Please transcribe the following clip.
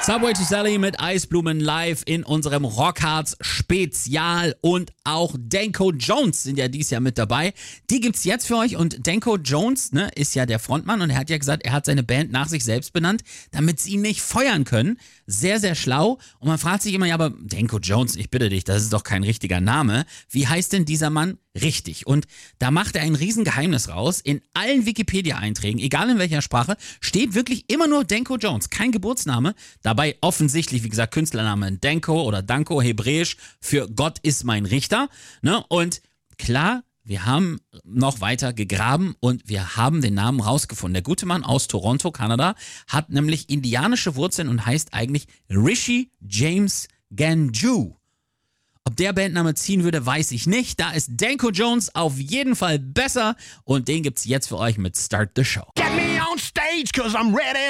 Subway to Sally mit Eisblumen live in unserem Rockharz Spezial und auch Danko Jones sind ja dieses Jahr mit dabei. Die gibt's jetzt für euch und Danko Jones, ne, ist ja der Frontmann und er hat ja gesagt, er hat seine Band nach sich selbst benannt, damit sie ihn nicht feuern können. Sehr, sehr schlau und man fragt sich immer, ja, aber Danko Jones, ich bitte dich, das ist doch kein richtiger Name. Wie heißt denn dieser Mann richtig? Und da macht er ein Riesengeheimnis raus. In allen Wikipedia-Einträgen, egal in welcher Sprache, steht wirklich immer nur Danko Jones, kein Geburtsname. Dabei offensichtlich, wie gesagt, Künstlername Danko oder Danko, hebräisch für Gott ist mein Richter. Ne? Und klar, wir haben noch weiter gegraben und wir haben den Namen rausgefunden. Der gute Mann aus Toronto, Kanada, hat nämlich indianische Wurzeln und heißt eigentlich Rishi James Ganju. Ob der Bandname ziehen würde, weiß ich nicht. Da ist Danko Jones auf jeden Fall besser und den gibt's jetzt für euch mit Start the Show. Get me on stage, 'cause I'm ready